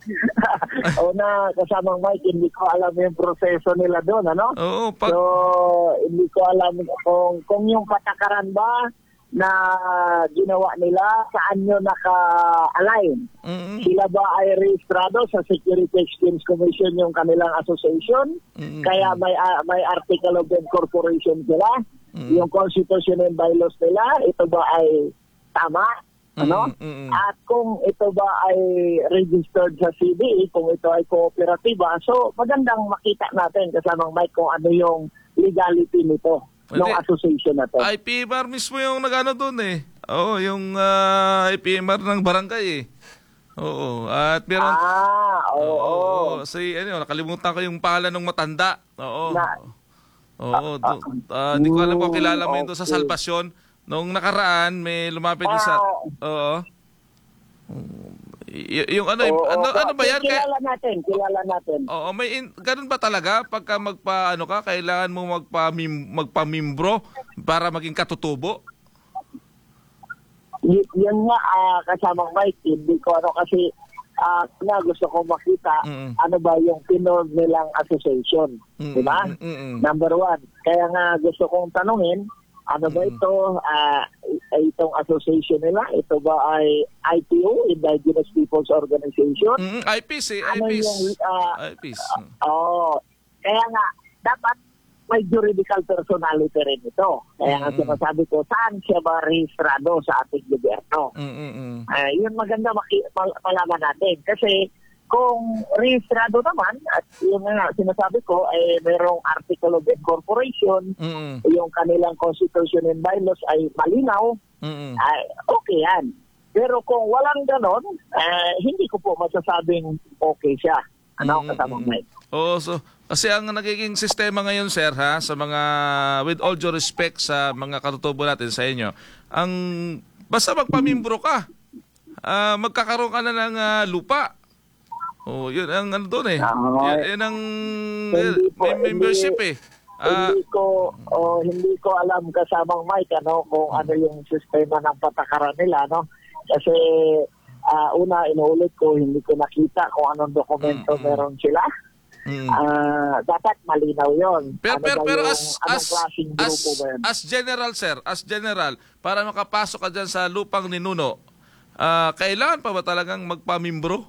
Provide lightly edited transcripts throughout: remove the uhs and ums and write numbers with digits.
Una, kasamang Mike, hindi ko alam yung proseso nila doon, ano? Oo, So, hindi ko alam kung yung patakaran ba na ginawa nila, saan nyo naka-align. Sila ba ay rehistrado sa Security Exchange Commission yung kanilang association? Kaya may article of incorporation sila? Yung constitution and bylaws nila, ito ba ay tama? Ano? At kung ito ba ay registered sa CBE, kung ito ay kooperatiba, so magandang makita natin kasamang Mike kung ano yung legality nito ng association na to. IPMR mismo yung nagano doon eh. Oo, yung IPMR ng barangay eh. Oo, at meron oo. Nakalimutan ko yung pangalan ng matanda. Oo. Hindi ko alam kung kilala mo yun doon sa Salvacion. Nung nakaraan, may lumapit din sa... Oo. Yung ano ba yan? Kilala natin. Oo, ganun ba talaga? Pagka kailangan mo magpamimbro para maging katutubo? Yan nga, kasamang Mike, hindi ko kasi gusto ko makita ano ba yung pinorg nilang association. Diba? Number one. Kaya nga gusto kong tanungin, ano ba ito? Itong association nila? Ito ba ay IPO, Indigenous Peoples Organization? IPs eh. Ano IPs. yung, IPs. Kaya nga, dapat may juridical personality rin ito. Kaya nga sinasabi ko, saan siya ba rehistrado sa ating gobyerno? Yun maganda malaman natin. Kasi kung rehistrado naman, at yung sinasabi ko, ay mayroong article of incorporation, yung kanilang constitution and bylaws ay malinaw, okay yan. Pero kung walang ganon, hindi ko po masasabing okay siya. Kasamang Mike? So, kasi ang nagiging sistema ngayon, sir, sa mga, with all due respect sa mga katutubo natin sa inyo, basta magpamimbro ka, magkakaroon ka na ng lupa. Yun ang doon eh. Yan ang membership eh. Hindi ko alam kasamang Mike kung ano yung sistema ng patakaran nila, no? Kasi inuulit ko, hindi ko nakita kung anong dokumento meron sila. Dapat malinaw yon. Pero as general, sir, para makapasok ka dyan sa lupang ninuno, kailangan pa ba talagang magpamimbro?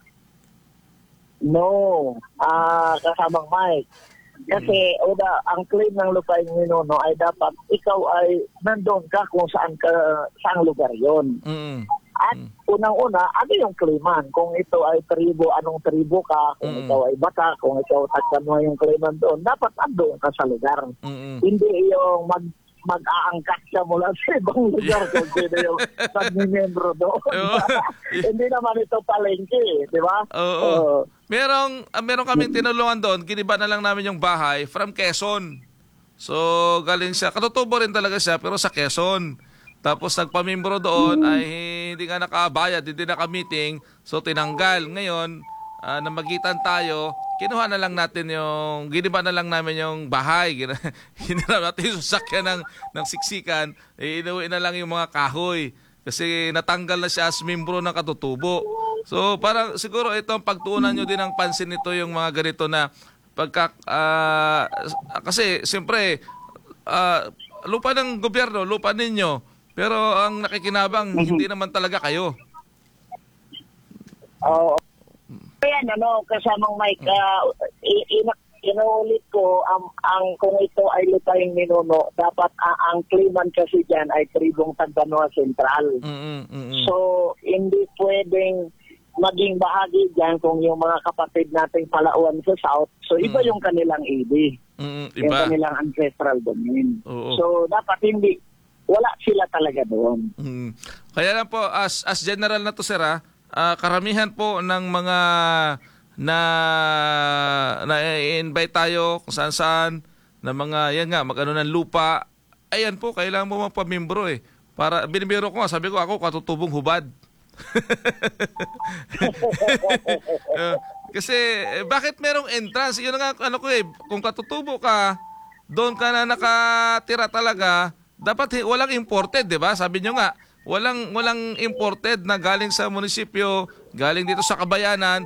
No, kasamang Mike. Kasi ang claim ng lupain ninuno ay dapat ikaw ay nandun ka kung saang lugar yon. At unang-una, ano yung claiman? Kung ito ay tribo, anong tribo ka? Kung ikaw ay bata, kung ikaw tagtanwa yung claiman doon, dapat andun ka sa lugar. Hindi yung mag-aangkat siya mula sa ibang lugar kung sino yung pag-membro doon. Hindi naman ito palengke, di ba? Oo. Meron kaming tinulungan doon, giniba na lang namin yung bahay from Quezon. So, galing siya. Katutubo rin talaga siya, pero sa Quezon. Tapos nagpamimbro doon ay hindi nga nakabayad, hindi naka-meeting. So, tinanggal. Ngayon, namagitan tayo, kinuha na lang natin giniba na lang namin yung bahay. Hinarap natin yung sasakyan ng siksikan. Inuwi na lang yung mga kahoy. Kasi natanggal na siya as membro ng katutubo. So parang siguro ito ang pagtuunan nyo din ng pansin nito yung mga ganito na kasi siyempre lupa ng gobyerno, lupa ninyo. Pero ang nakikinabang hindi naman talaga kayo. Ayan, kasamang Mike, inuulit ko, kung ito ay lupaing ninuno, dapat ang claimant kasi dyan ay tribong Tagbanwa Central. So, hindi pwedeng maging bahagi dyan kung yung mga kapatid nating Palauan sa South. So, iba yung kanilang ED. Yung kanilang ancestral domain. So, dapat wala sila talaga doon. Kaya lang po, as general na to, sir, karamihan po ng mga na-invite tayo kung saan-saan na mga, yan nga, mag-ano ng lupa, ayan po, kailangan mo magpamimbro eh. Para, binibiro ko nga, sabi ko, ako katutubong hubad. Kasi, bakit merong entrance? Yun nga, kung katutubo ka, doon ka na nakatira talaga, dapat walang imported, di ba? Sabi nyo nga, walang imported na galing sa munisipyo, galing dito sa Kabayanan,